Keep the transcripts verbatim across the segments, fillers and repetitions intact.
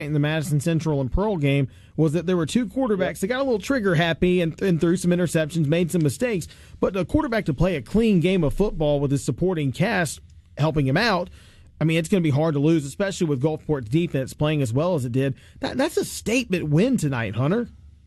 in the Madison Central and Pearl game was that there were two quarterbacks that got a little trigger happy and, and threw some interceptions, made some mistakes. But a quarterback to play a clean game of football with his supporting cast helping him out, I mean, it's going to be hard to lose, especially with Gulfport's defense playing as well as it did. That, that's a statement win tonight, Hunter.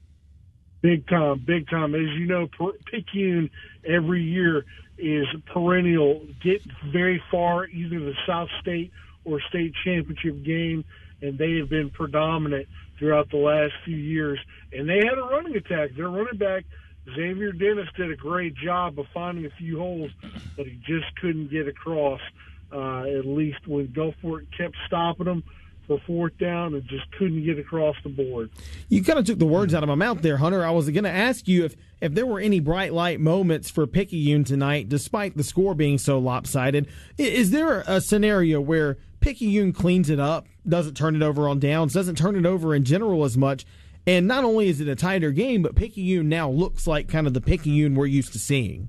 Big time, big time. As you know, Picayune every year is perennial, get very far, either the South State or state championship game, and they have been predominant throughout the last few years. And they had a running attack. Their running back, Xavier Dennis, did a great job of finding a few holes, but he just couldn't get across, uh, at least when Gulfport kept stopping him for fourth down and just couldn't get across the board. You kind of took the words out of my mouth there, Hunter. I was going to ask you if, if there were any bright light moments for Picayune tonight, despite the score being so lopsided. Is there a scenario where Picayune cleans it up, doesn't turn it over on downs, doesn't turn it over in general as much, and not only is it a tighter game, but Picayune now looks like kind of the Picayune we're used to seeing?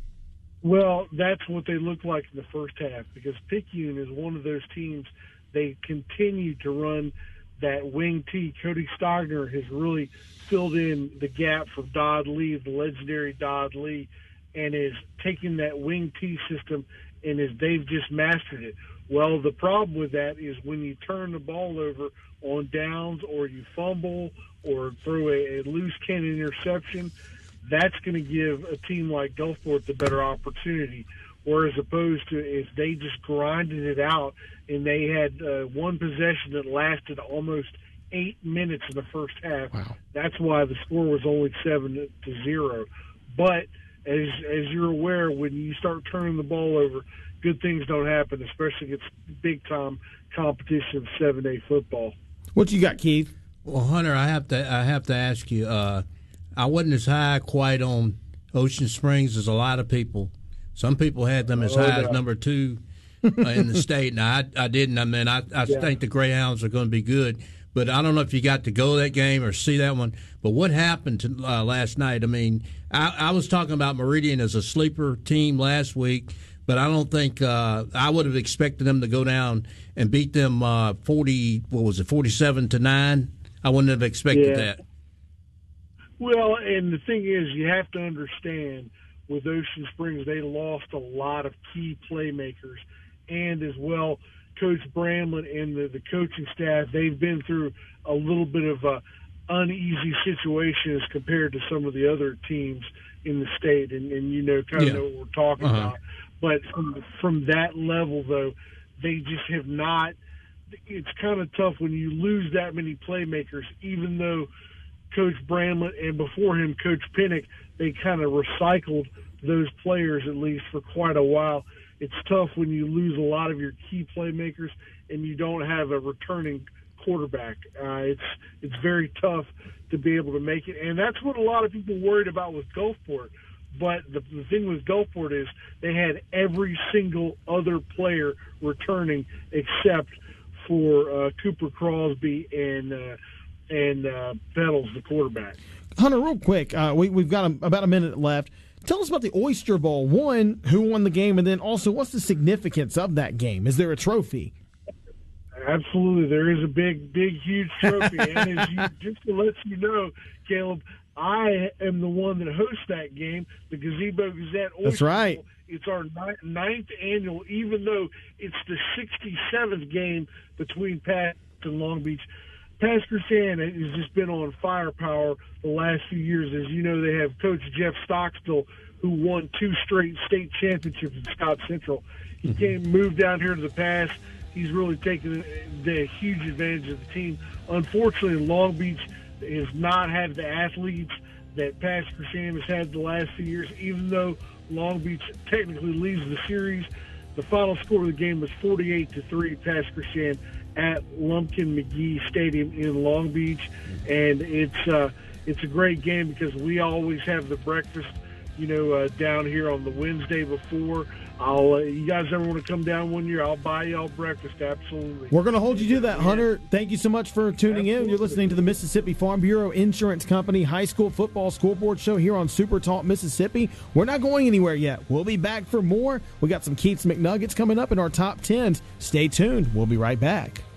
Well, that's what they look like in the first half, because Picayune is one of those teams. They continue to run that wing T. Cody Stogner has really filled in the gap for Dodd Lee, the legendary Dodd Lee, and is taking that wing T system, and is they've just mastered it. Well, the problem with that is when you turn the ball over on downs or you fumble or throw a, a loose cannon interception, that's going to give a team like Gulfport the better opportunity. Whereas opposed to if they just grinded it out and they had uh, one possession that lasted almost eight minutes in the first half. Wow. That's why the score was only seven to zero. But as as you're aware, when you start turning the ball over, good things don't happen, especially against big time competition of seven A football. What you got, Keith? Well, Hunter, I have to I have to ask you. Uh, I wasn't as high quite on Ocean Springs as a lot of people. Some people had them as oh, high no. as number two uh, in the state. Now, I, I didn't. I mean, I, I yeah. think the Greyhounds are going to be good. But I don't know if you got to go to that game or see that one. But what happened to, uh, last night? I mean, I, I was talking about Meridian as a sleeper team last week, but I don't think uh, I would have expected them to go down and beat them uh, forty. What was it, forty-seven to nine? I wouldn't have expected yeah. that. Well, and the thing is, you have to understand. With Ocean Springs, they lost a lot of key playmakers, and as well, Coach Bramlett and the, the coaching staff, they've been through a little bit of a uneasy situation as compared to some of the other teams in the state, and, and you know, kind of yeah. know what we're talking uh-huh. about. But from, from that level, though, they just have not – it's kind of tough when you lose that many playmakers, even though Coach Bramlett and before him, Coach Pinnock, they kind of recycled those players at least for quite a while. It's tough when you lose a lot of your key playmakers and you don't have a returning quarterback. Uh, it's it's very tough to be able to make it, and that's what a lot of people worried about with Gulfport. But the, the thing with Gulfport is they had every single other player returning except for uh, Cooper Crosby and uh, and uh, Bettles, the quarterback. Hunter, real quick, uh, we, we've got a, about a minute left. Tell us about the Oyster Bowl. One, who won the game, and then also what's the significance of that game? Is there a trophy? Absolutely. There is a big, big, huge trophy. And as you, just to let you know, Caleb, I am the one that hosts that game, the Gazebo Gazette Oyster That's right. Bowl. It's our ninth annual, even though it's the sixty-seventh game between Pat and Long Beach. Pastor Shan has just been on firepower the last few years. As you know, they have Coach Jeff Stockstill, who won two straight state championships in Scott Central. He mm-hmm. came, moved down here to the pass. He's really taken the huge advantage of the team. Unfortunately, Long Beach has not had the athletes that Pastor Shan has had the last few years, even though Long Beach technically leads the series. The final score of the game was forty-eight to three, Pastor Shan at Lumpkin McGee Stadium in Long Beach, and it's uh, it's a great game because we always have the breakfast, you know, uh, down here on the Wednesday before. I'll uh, you guys ever want to come down one year, I'll buy y'all breakfast. Absolutely. We're going to hold you to that, Hunter. Thank you so much for tuning Absolutely. in. You're listening to the Mississippi Farm Bureau Insurance Company High School Football Scoreboard Show here on Super Talk Mississippi. We're not going anywhere yet. We'll be back for more. We got some Keith's McNuggets coming up in our top tens. Stay tuned. We'll be right back.